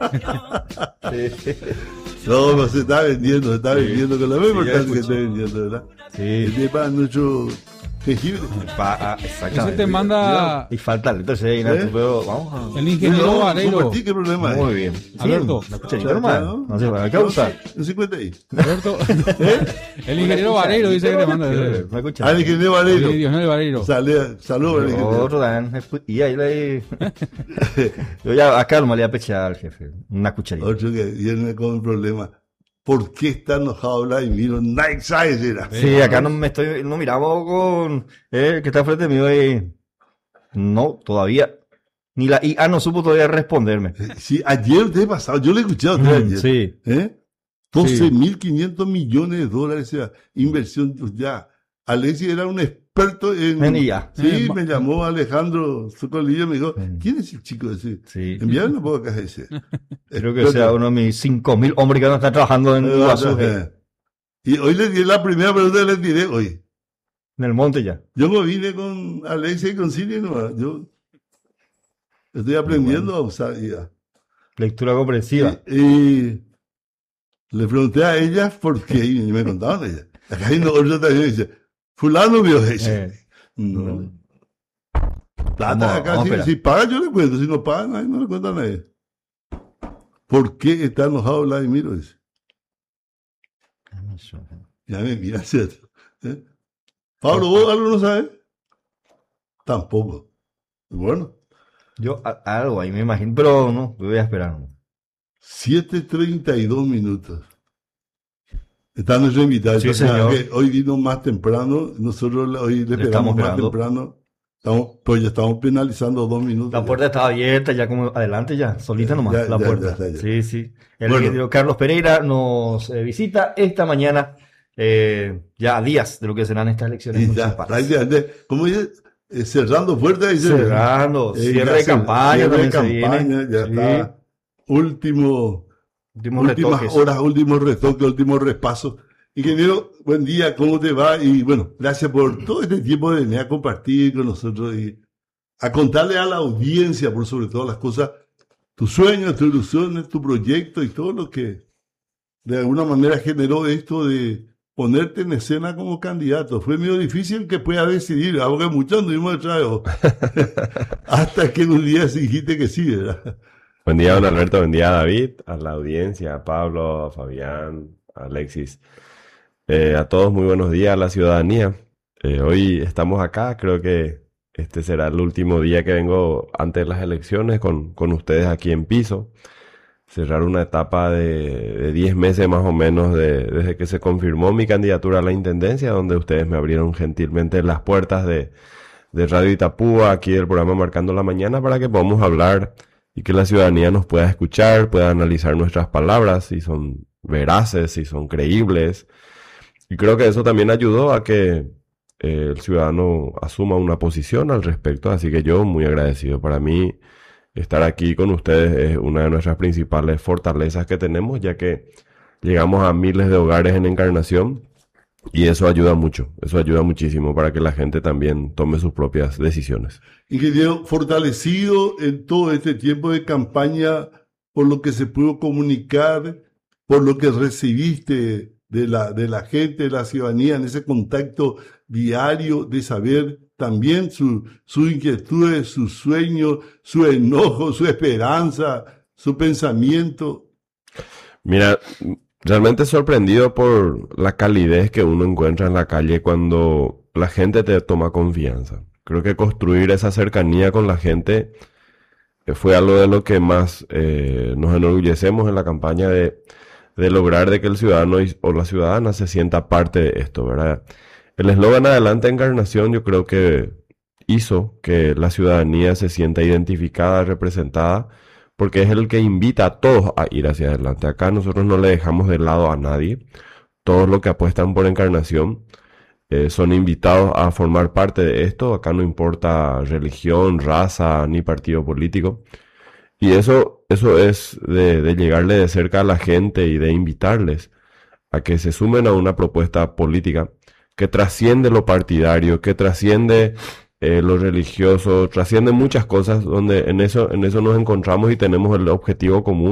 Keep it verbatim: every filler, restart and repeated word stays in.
No, no se está vendiendo, se está Sí. vendiendo con la misma Sí, importancia ya que está escuché. vendiendo, ¿verdad? Sí. Este para nuestro jengibre. Pa- ah, Ese exactamente. te manda Y falta, entonces, ahí, ¿Eh? pero vamos a... el ingeniero No, Vareiro. compartí, ¿qué problema hay? Muy bien. Alberto. Sí, una cucharita Ya, nomás. ¿no? No sé, ¿me causa? Un cincuenta ahí. Alberto. El ingeniero Vareiro dice que te manda. Una Ah, el cucharita. ingeniero Vareiro. Sí, Dionel Vareiro. Sale, saludos al ingeniero. Otro dan, y ahí le... Yo ya acá lo malía pechar al jefe. Una cucharita. Otro que viene con un problema. ¿Por qué está enojado Vladimiro? Nike size era. Sí, acá no me estoy, no miramos con eh, que está frente mío y no, todavía, ni la I A no supo todavía responderme. Sí, ayer de pasado, yo le escuché a usted Mm, ayer. sí. ¿Eh? doce mil quinientos millones de dólares esa inversión. Ya, Alexis era un experto en... En I A. Sí, Eh, me llamó Alejandro Socolillo y me dijo, Mm. ¿quién es el chico ese? Sí. Enviaron una poca caja ese. Creo que sea uno de mis cinco mil hombres que van a estar trabajando en Iguazú, eh, Eh, Y hoy le di la primera pregunta que le tiré hoy. en el monte ya. Yo me vine con Alexis y con Silvia nomás. Yo estoy aprendiendo a usar I A. Lectura comprensiva. Y, y le pregunté a ella por qué, y me contaban ella. Acá hay otro también dice, fulano vio eso. Eh, No. Plata Vamos, acá, vamos a si, esperar. si paga yo le cuento, si no paga nadie, no le cuenta a nadie. ¿Por qué está enojado Vladimiro? Dice. Ya me mira, ¿cierto? ¿Eh? Pablo, ¿vos algo no sabes? Tampoco. Bueno, Yo a- algo ahí me imagino, pero no, voy a esperar. ¿No? siete treinta y dos minutos. Está nuestro invitado. Sí, Entonces, señor. que hoy vino más temprano. Nosotros le- hoy le Le esperamos estamos más esperando. temprano. Estamos, pues ya estamos penalizando dos minutos. La puerta estaba abierta, ya como adelante ya, solita nomás, Ya, la ya, puerta. ya está, ya. Sí, sí. El Bueno. ingeniero Carlos Pereira nos eh, visita esta mañana, eh, ya a días de lo que serán estas elecciones Y ya, municipales. prácticamente, como dice, Eh, cerrando puertas y Cerrando, eh, cierre ya de se- campaña cierre de también se campaña, viene. ya Sí. está. Último, Últimos últimas retoques. horas, últimos retoques, últimos repasos. Ingeniero, buen día, ¿cómo te va? Y bueno, gracias por todo este tiempo de venir a compartir con nosotros y a contarle a la audiencia, por sobre todas las cosas, tus sueños, tus ilusiones, tu proyecto y todo lo que de alguna manera generó esto de ponerte en escena como candidato. Fue medio difícil que puedas decidir, aunque muchos anduvimos detrás de vos. Hasta que un día dijiste que sí, ¿verdad? Buen día, don Alberto, buen día, David, a la audiencia, a Pablo, a Fabián, a Alexis, eh, a todos muy buenos días, a la ciudadanía. Eh, hoy estamos acá, creo que este será el último día que vengo antes de las elecciones con, con ustedes aquí en Piso. Cerrar una etapa de, de diez meses más o menos de, desde que se confirmó mi candidatura a la Intendencia, donde ustedes me abrieron gentilmente las puertas de, de Radio Itapúa, aquí del programa Marcando la Mañana, para que podamos hablar y que la ciudadanía nos pueda escuchar, pueda analizar nuestras palabras, si son veraces, si son creíbles. Y creo que eso también ayudó a que eh, el ciudadano asuma una posición al respecto, así que yo muy agradecido. Para mí, estar aquí con ustedes es una de nuestras principales fortalezas que tenemos, ya que llegamos a miles de hogares en Encarnación y eso ayuda mucho, eso ayuda muchísimo para que la gente también tome sus propias decisiones. Ingeniero, fortalecido en todo este tiempo de campaña por lo que se pudo comunicar, por lo que recibiste de la, de la gente, de la ciudadanía, en ese contacto diario de saber también su, sus inquietudes, sus sueños, su enojo, su esperanza, su pensamiento. Mira, realmente sorprendido por la calidez que uno encuentra en la calle cuando la gente te toma confianza. Creo que construir esa cercanía con la gente eh, fue algo de lo que más eh, nos enorgullecemos en la campaña de, de lograr de que el ciudadano y- o la ciudadana se sienta parte de esto, ¿verdad? El eslogan Adelante Encarnación yo creo que hizo que la ciudadanía se sienta identificada, representada, porque es el que invita a todos a ir hacia adelante. Acá nosotros no le dejamos de lado a nadie. Todos los que apuestan por Encarnación eh, son invitados a formar parte de esto. Acá no importa religión, raza, ni partido político. Y eso, eso es de, de llegarle de cerca a la gente y de invitarles a que se sumen a una propuesta política que trasciende lo partidario, que trasciende eh, lo religioso, trasciende muchas cosas donde en eso, en eso nos encontramos y tenemos el objetivo común